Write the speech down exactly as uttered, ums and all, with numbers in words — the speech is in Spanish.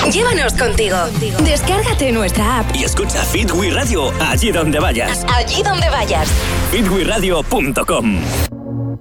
Llévanos contigo. Descárgate nuestra app y escucha Fit We Radio allí donde vayas. Allí donde vayas. fit we radio punto com